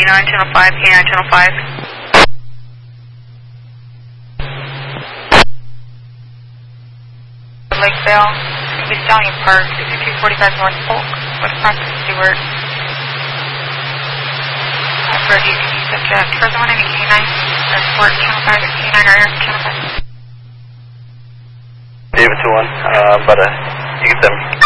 K9 channel 5, K9 channel 5. Lakeville, it's going to be Stallion Park, 6245 North Polk, with Francis Stewart. For a DTV subject, further one, any K9, report channel 5 or K9 or channel 5. David 2-1, but you can send me.